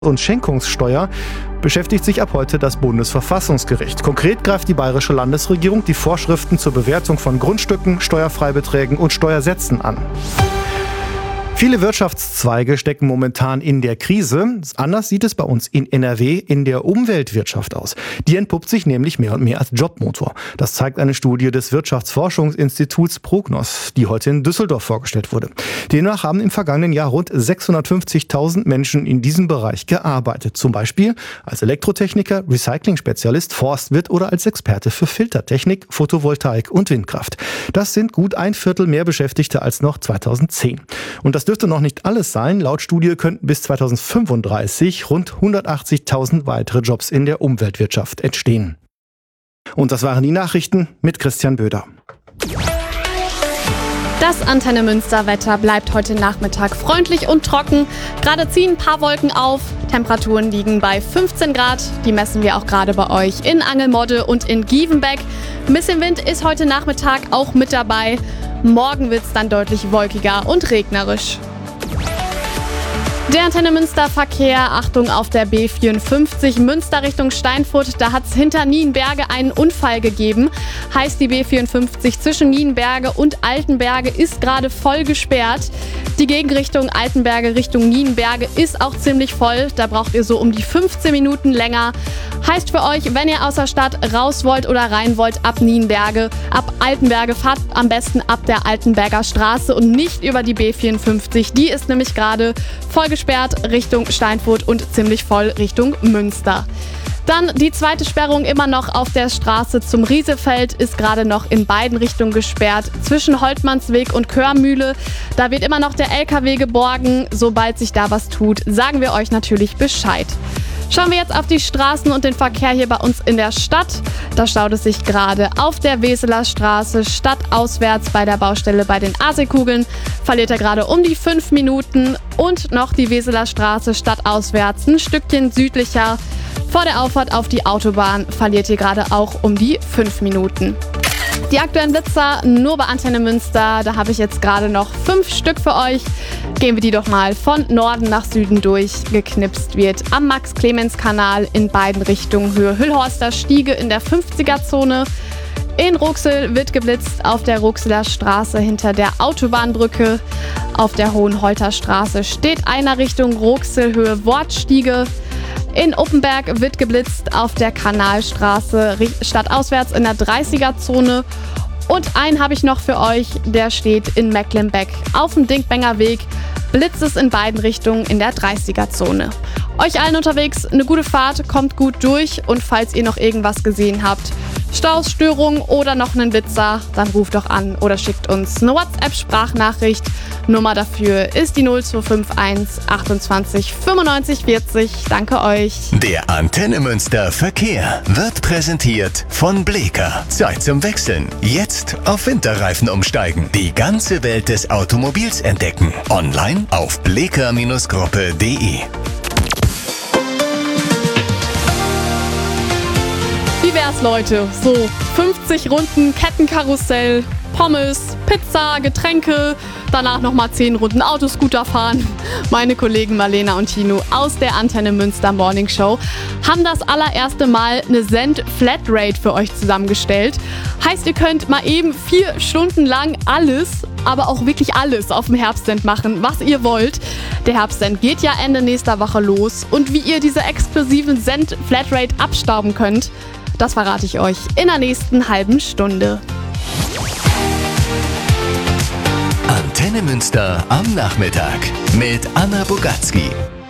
und Schenkungssteuer beschäftigt sich ab heute das Bundesverfassungsgericht. Konkret greift die bayerische Landesregierung die Vorschriften zur Bewertung von Grundstücken, Steuerfreibeträgen und Steuersätzen an. Viele Wirtschaftszweige stecken momentan in der Krise. Anders sieht es bei uns in NRW in der Umweltwirtschaft aus. Die entpuppt sich nämlich mehr und mehr als Jobmotor. Das zeigt eine Studie des Wirtschaftsforschungsinstituts Prognos, die heute in Düsseldorf vorgestellt wurde. Demnach haben im vergangenen Jahr rund 650.000 Menschen in diesem Bereich gearbeitet. Zum Beispiel als Elektrotechniker, Recycling-Spezialist, Forstwirt oder als Experte für Filtertechnik, Photovoltaik und Windkraft. Das sind gut ein Viertel mehr Beschäftigte als noch 2010. Und das dürfte noch nicht alles sein. Laut Studie könnten bis 2035 rund 180.000 weitere Jobs in der Umweltwirtschaft entstehen. Und das waren die Nachrichten mit Christian Böder. Das Antenne Münster Wetter bleibt heute Nachmittag freundlich und trocken. Gerade ziehen ein paar Wolken auf. Temperaturen liegen bei 15 Grad. Die messen wir auch gerade bei euch in Angelmodde und in Gievenbeck. Ein bisschen Wind ist heute Nachmittag auch mit dabei. Morgen wird es dann deutlich wolkiger und regnerisch. Der Antenne Münster Verkehr, Achtung auf der B54 Münster Richtung Steinfurt. Da hat es hinter Nienberge einen Unfall gegeben. Heißt, die B54 zwischen Nienberge und Altenberge ist gerade voll gesperrt. Die Gegenrichtung Altenberge Richtung Nienberge ist auch ziemlich voll. Da braucht ihr so um die 15 Minuten länger. Heißt für euch, wenn ihr aus der Stadt raus wollt oder rein wollt, ab Nienberge, ab Altenberge, fahrt am besten ab der Altenberger Straße und nicht über die B54. Die ist nämlich gerade voll gesperrt Richtung Steinfurt und ziemlich voll Richtung Münster. Dann die zweite Sperrung immer noch auf der Straße zum Riesefeld, ist gerade noch in beiden Richtungen gesperrt. Zwischen Holtmannsweg und Körmühle, da wird immer noch der LKW geborgen. Sobald sich da was tut, sagen wir euch natürlich Bescheid. Schauen wir jetzt auf die Straßen und den Verkehr hier bei uns in der Stadt. Da staut es sich gerade auf der Weseler Straße stadtauswärts bei der Baustelle bei den AC-Kugeln. Verliert er gerade um die 5 Minuten. Und noch die Weseler Straße stadtauswärts ein Stückchen südlicher. Vor der Auffahrt auf die Autobahn verliert ihr gerade auch um die 5 Minuten. Die aktuellen Blitzer nur bei Antenne Münster. Da habe ich jetzt gerade noch 5 Stück für euch. Gehen wir die doch mal von Norden nach Süden durch. Geknipst wird am Max-Clemens-Kanal in beiden Richtungen Höhe Hüllhorster Stiege in der 50er-Zone. In Ruxel wird geblitzt auf der Ruxeler Straße hinter der Autobahnbrücke. Auf der Hohenholter Straße steht einer Richtung Ruxel Höhe Wortstiege. In Uppenberg wird geblitzt auf der Kanalstraße stadtauswärts in der 30er-Zone. Und einen habe ich noch für euch, der steht in Mecklenbeck auf dem Dinkbenger Weg. Blitzt es in beiden Richtungen in der 30er-Zone. Euch allen unterwegs eine gute Fahrt, kommt gut durch und falls ihr noch irgendwas gesehen habt, Staus, Störungen oder noch einen Blitzer, dann ruft doch an oder schickt uns eine WhatsApp-Sprachnachricht. Nummer dafür ist die 0251 28 95 40. Danke euch. Der Antenne Münster Verkehr wird präsentiert von Bleeker. Zeit zum Wechseln. Jetzt auf Winterreifen umsteigen. Die ganze Welt des Automobils entdecken. Online auf bleeker-gruppe.de. Wie wär's, Leute? So 50 Runden Kettenkarussell, Pommes, Pizza, Getränke, danach nochmal 10 Runden Autoscooter fahren. Meine Kollegen Marlena und Tino aus der Antenne Münster Morning Show haben das allererste Mal eine Cent-Flatrate für euch zusammengestellt. Heißt, ihr könnt mal eben 4 Stunden lang alles, aber auch wirklich alles auf dem Herbstcent machen, was ihr wollt. Der Herbstcent geht ja Ende nächster Woche los und wie ihr diese exklusiven Cent-Flatrate abstauben könnt, das verrate ich euch in der nächsten halben Stunde. Antenne Münster am Nachmittag mit Anna Bogatzki.